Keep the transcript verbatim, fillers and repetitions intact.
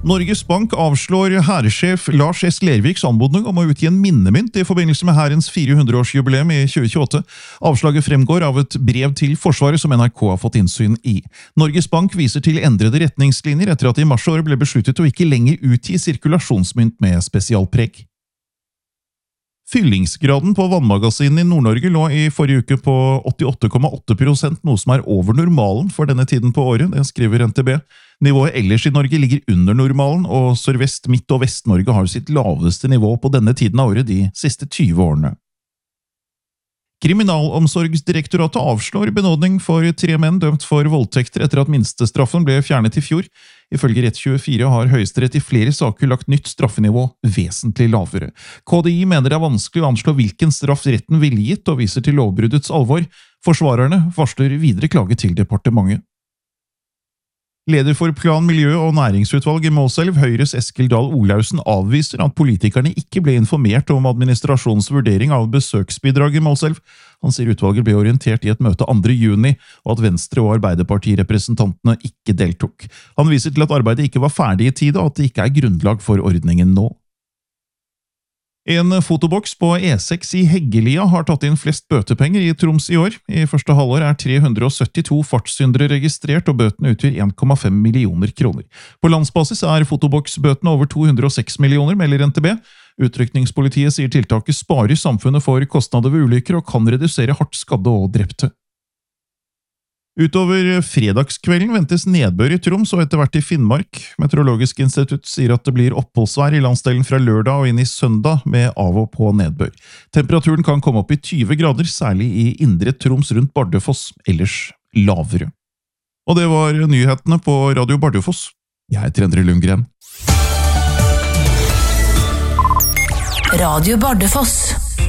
Norges Bank avslår hærsjef Lars S. Lerviks anmodning om å utgi en minnemynt i forbindelse med hærens firehundre-årsjubileum i tjue tjueåtte. Avslaget fremgår av et brev til Forsvaret som N R K har fått innsyn i. Norges Bank viser til endrede retningslinjer etter at det i mars år ble besluttet å ikke lenger utgi sirkulasjonsmynt med spesialpreg. Fyllingsgraden på vannmagasinene i Nord-Norge lå i forrige uke på åttiåtte komma åtte prosent, noe som er over normalen for denne tiden på året, det skriver N T B. Nivået ellers i Norge ligger under normalen, og Sørvest-, Midt- og Vest-Norge har sitt laveste nivå på denne tiden av året de siste tyve årene. Kriminalomsorgsdirektoratet avslår benådning for tre menn dømt for voldtekter etter at minstestraffen ble fjernet i fjor. Ifølge Rett tjuefire har Høyesterett i flere saker lagt nytt straffenivå vesentlig lavere. K D I mener det er vanskelig å anslå hvilken straff retten ville gitt, og viser til lovbruddets alvor. Forsvarerne varsler videre klage til departementet. Leder for Plan-, miljø- og næringsutvalg i Målselv, Høyres Eskil Dahl Olaussen, avviser at politikerne ikke ble informert om administrasjonens vurdering av besøksbidrag i Målselv. Han sier utvalget ble orientert i et møte andre juni, og at Venstre- og Arbeiderpartirepresentantene ikke deltok. Han viser til at arbeidet ikke var ferdig i tide, og at det ikke er grunnlag for ordningen nå. En fotoboks på E seks i Heggelia har tatt inn flest bøtepenger i Troms i år. I første halvår er tre hundre syttito fartssyndere registrert, og bøtene utgjør en komma fem millioner kroner. På landsbasis er fotoboksbøtene over to hundre og seks millioner, melder N T B. Utrykningspolitiet sier tiltaket sparer samfunnet for kostnader ved ulykker og kan redusere hardt skadde og drepte. Utover fredagskvelden ventes nedbør i Troms og etter hvert i Finnmark. Meteorologisk institutt sier at det blir oppholdsvær i landsdelen fra lørdag og inn i søndag med av og på nedbør. Temperaturen kan komme opp i tyve grader, særlig i indre Troms rundt Bardufoss, ellers lavere. Og det var nyhetene på Radio Bardufoss. Jeg heter Endre Lundgren. Radio Bardufoss.